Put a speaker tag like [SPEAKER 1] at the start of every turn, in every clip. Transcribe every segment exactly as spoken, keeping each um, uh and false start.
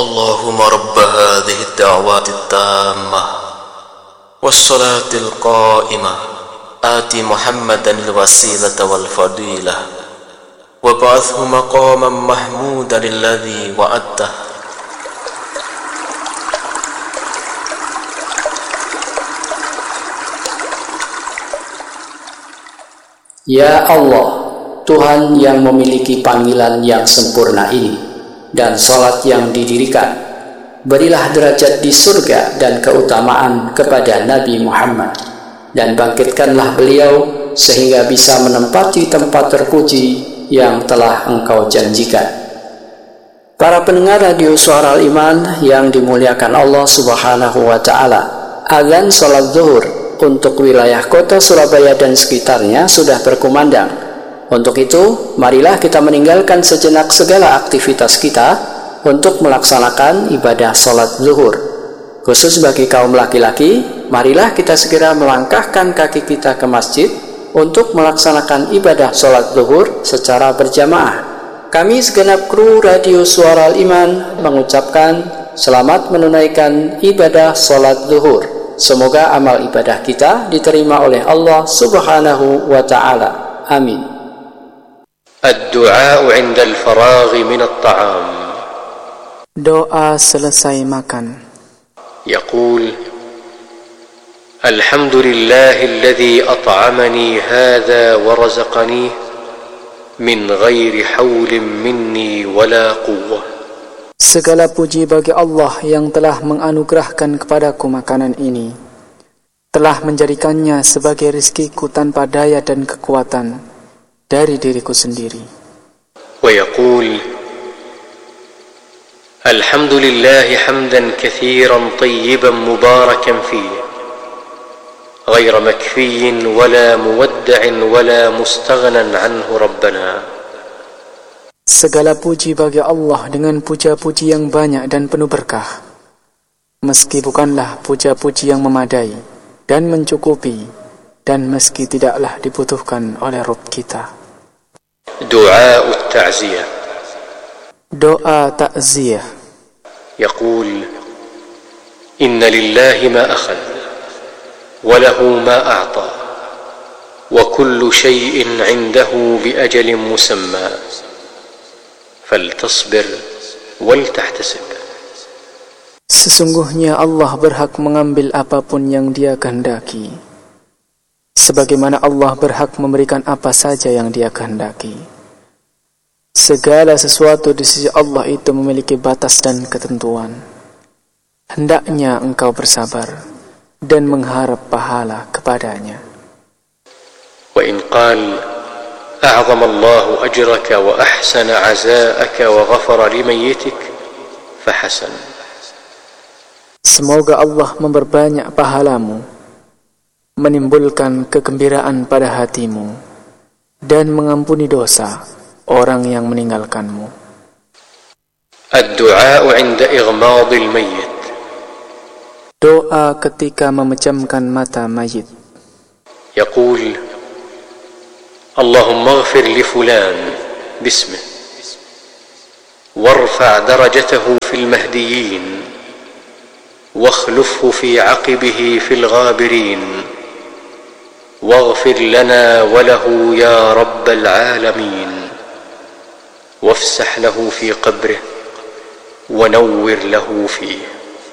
[SPEAKER 1] اللهم رب هذه الدعوات التامة والصلاة القائمة آت محمدا الوسيلة والفضيلة وابعثه مقاما محمودا الذي وعدته.
[SPEAKER 2] Ya Allah, Tuhan yang memiliki panggilan yang sempurna ini dan salat yang didirikan, berilah derajat di surga dan keutamaan kepada Nabi Muhammad, dan bangkitkanlah beliau sehingga bisa menempati tempat terpuji yang telah Engkau janjikan. Para pendengar radio Suara Al-Iman yang dimuliakan Allah Subhanahu wa Ta'ala, azan salat zuhur untuk wilayah kota Surabaya dan sekitarnya sudah berkumandang. Untuk itu, marilah kita meninggalkan sejenak segala aktivitas kita untuk melaksanakan ibadah salat zuhur. Khusus bagi kaum laki-laki, marilah kita segera melangkahkan kaki kita ke masjid untuk melaksanakan ibadah salat zuhur secara berjamaah. Kami segenap kru radio Suara Al-Iman mengucapkan selamat menunaikan ibadah salat zuhur. Semoga amal ibadah kita diterima oleh Allah Subhanahu wa Ta'ala. Amin.
[SPEAKER 3] Ad-du'a 'inda al-faragh min at-ta'am.
[SPEAKER 4] Doa selesai makan.
[SPEAKER 3] Yaqul Alhamdulillahilladzi at'amani hadha wa razaqani min ghairi haulin minni wala quwwah.
[SPEAKER 4] Segala puji bagi Allah yang telah menganugerahkan kepadaku makanan ini, telah menjadikannya sebagai rizkiku tanpa daya dan kekuatan dari diriku sendiri.
[SPEAKER 3] Wa yaqul Alhamdulillahi hamdan katsiran tayyiban mubarakan fihi ghayra makfiyin wala muwadda'in wala mustaghnan anhu rabbana.
[SPEAKER 4] Segala puji bagi Allah dengan puja-puji yang banyak dan penuh berkah, meski bukanlah puja-puji yang memadai dan mencukupi, dan meski tidaklah dibutuhkan oleh Rabb kita.
[SPEAKER 3] Doa at-ta'ziyah.
[SPEAKER 4] Doa ta'ziyah.
[SPEAKER 3] Yaqul Inna lillahi ma akhadha wa lahu ma a'ta wa kullu shay'in 'indahu bi ajalin musamma faltasbir wal tahtasib.
[SPEAKER 4] Sesungguhnya Allah berhak mengambil apapun yang Dia kehendaki, sebagaimana Allah berhak memberikan apa saja yang Dia kehendaki. Segala sesuatu di sisi Allah itu memiliki batas dan ketentuan. Hendaknya engkau bersabar dan mengharap pahala kepadanya.
[SPEAKER 3] Wa in qal أعظم الله أجرك وأحسن عزاءك وغفر لميتك فحسن.
[SPEAKER 4] Semoga Allah memperbanyak pahalamu, menimbulkan kegembiraan pada hatimu, dan mengampuni dosa orang yang meninggalkanmu.
[SPEAKER 3] الدعاء عند إغماض الميت.
[SPEAKER 4] Doa ketika memejamkan mata mayit.
[SPEAKER 3] يقول اللهم اغفر لفلان باسمه وارفع درجته في المهديين واخلفه في عقبه في الغابرين واغفر لنا وله يا رب العالمين وافسح له في قبره ونور له فيه.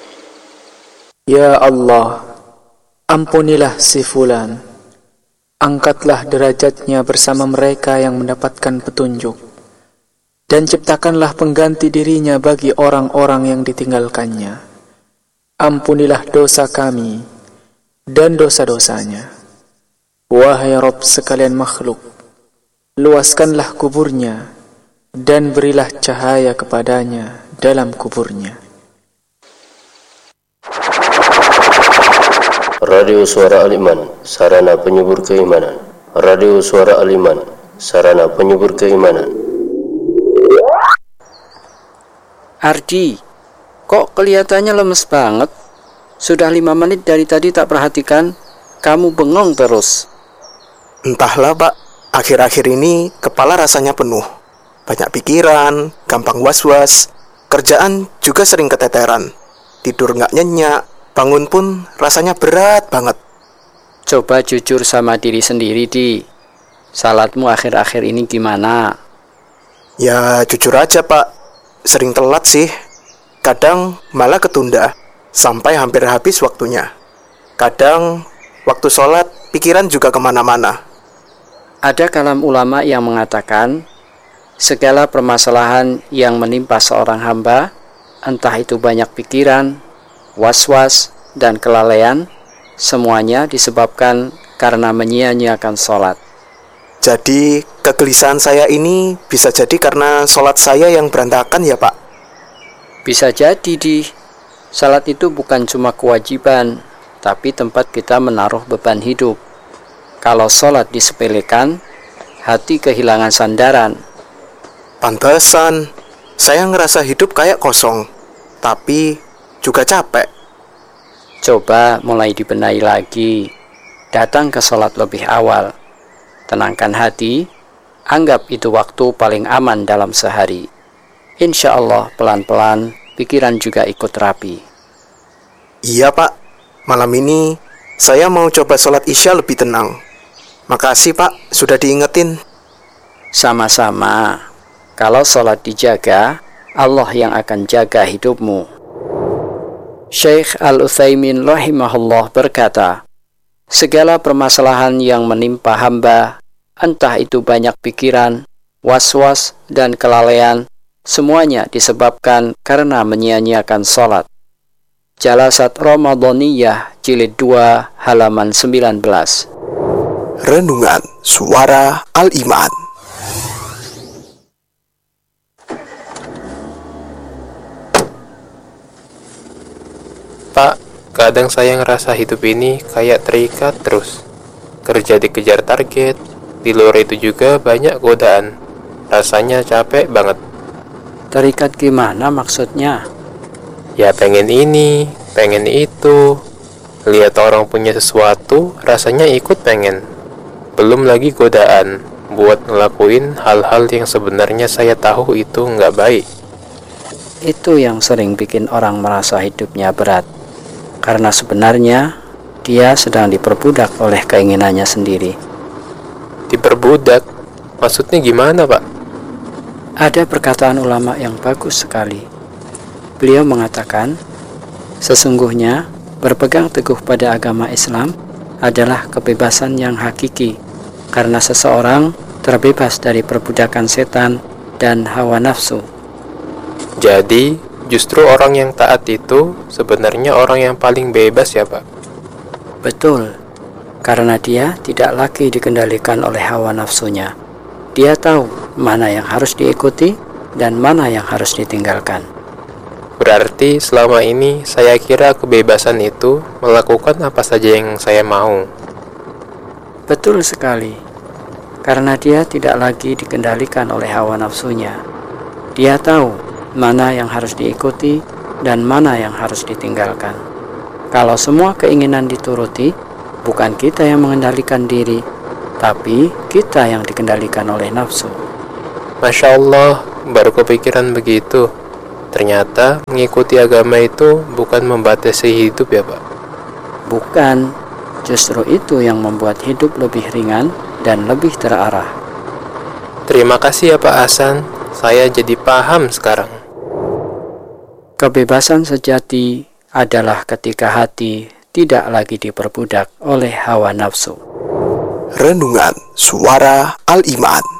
[SPEAKER 4] Ya Allah, ampunilah si fulan, angkatlah derajatnya bersama mereka yang mendapatkan petunjuk, dan ciptakanlah pengganti dirinya bagi orang-orang yang ditinggalkannya. Ampunilah dosa kami dan dosa-dosanya. Wahai Rabb sekalian makhluk, luaskanlah kuburnya dan berilah cahaya kepadanya dalam kuburnya.
[SPEAKER 5] Radio Suara Al-Iman, sarana penyubur keimanan. Radio Suara Al-Iman, sarana penyubur keimanan.
[SPEAKER 6] Ardi, kok kelihatannya lemes banget? Sudah lima menit dari tadi tak perhatikan, kamu bengong terus.
[SPEAKER 7] Entahlah Pak, akhir-akhir ini kepala rasanya penuh. Banyak pikiran, gampang was-was. Kerjaan juga sering keteteran. Tidur nggak nyenyak, bangun pun rasanya berat banget.
[SPEAKER 6] Coba jujur sama diri sendiri, Di. Salatmu akhir-akhir ini gimana?
[SPEAKER 7] Ya jujur aja Pak, sering telat sih. Kadang malah ketunda, sampai hampir habis waktunya. Kadang waktu sholat, pikiran juga kemana-mana.
[SPEAKER 6] Ada kalam ulama yang mengatakan, segala permasalahan yang menimpa seorang hamba, entah itu banyak pikiran, was-was, dan kelalaian, semuanya disebabkan karena menyia-nyiakan sholat.
[SPEAKER 7] Jadi kegelisahan saya ini bisa jadi karena sholat saya yang berantakan ya Pak?
[SPEAKER 6] Bisa jadi, Di. Salat itu bukan cuma kewajiban, tapi tempat kita menaruh beban hidup. Kalau sholat disepelekan, hati kehilangan sandaran.
[SPEAKER 7] Pantesan, saya ngerasa hidup kayak kosong, tapi juga capek.
[SPEAKER 6] Coba mulai dibenahi lagi. Datang ke sholat lebih awal. Tenangkan hati, anggap itu waktu paling aman dalam sehari. Insya Allah pelan-pelan, pikiran juga ikut rapi.
[SPEAKER 7] Iya Pak, malam ini saya mau coba sholat isya lebih tenang. Makasih Pak, sudah diingetin.
[SPEAKER 6] Sama-sama. Kalau sholat dijaga, Allah yang akan jaga hidupmu. Syekh Al-Utsaimin rahimahullah berkata, segala permasalahan yang menimpa hamba, entah itu banyak pikiran, was-was, dan kelalaian, semuanya disebabkan karena menyia-nyiakan sholat. Jalasat Ramadaniyah jilid dua halaman sembilan belas.
[SPEAKER 7] Renungan Suara Al-Iman.
[SPEAKER 8] Pak, kadang saya ngerasa hidup ini kayak terikat terus. Kerja dikejar target, di luar itu juga banyak godaan. Rasanya capek banget.
[SPEAKER 6] Terikat gimana maksudnya?
[SPEAKER 8] Ya pengen ini, pengen itu. Lihat orang punya sesuatu, rasanya ikut pengen. Belum lagi godaan buat ngelakuin hal-hal yang sebenarnya saya tahu itu nggak baik.
[SPEAKER 6] Itu yang sering bikin orang merasa hidupnya berat. Karena sebenarnya dia sedang diperbudak oleh keinginannya sendiri.
[SPEAKER 8] Diperbudak? Maksudnya gimana, Pak?
[SPEAKER 6] Ada perkataan ulama yang bagus sekali. Beliau mengatakan, sesungguhnya berpegang teguh pada agama Islam adalah kebebasan yang hakiki, karena seseorang terbebas dari perbudakan setan dan hawa nafsu.
[SPEAKER 8] Jadi, justru orang yang taat itu sebenarnya orang yang paling bebas ya, Pak?
[SPEAKER 6] Betul, karena dia tidak lagi dikendalikan oleh hawa nafsunya. Dia tahu mana yang harus diikuti dan mana yang harus ditinggalkan.
[SPEAKER 8] Berarti selama ini saya kira kebebasan itu melakukan apa saja yang saya mau.
[SPEAKER 6] Betul sekali, karena dia tidak lagi dikendalikan oleh hawa nafsunya. Dia tahu mana yang harus diikuti dan mana yang harus ditinggalkan. Kalau semua keinginan dituruti, bukan kita yang mengendalikan diri, tapi kita yang dikendalikan oleh nafsu.
[SPEAKER 8] Masya Allah, baru kepikiran begitu. Ternyata mengikuti agama itu bukan membatasi hidup ya, Pak?
[SPEAKER 6] Bukan, justru itu yang membuat hidup lebih ringan dan lebih terarah.
[SPEAKER 8] Terima kasih ya Pak Hasan, saya jadi paham sekarang.
[SPEAKER 6] Kebebasan sejati adalah ketika hati tidak lagi diperbudak oleh hawa nafsu.
[SPEAKER 7] Renungan Suara Al-Iman.